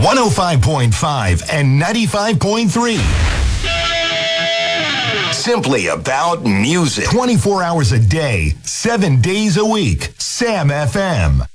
105.5 and 95.3. Simply about music. 24 hours a day, 7 days a week. Sam FM.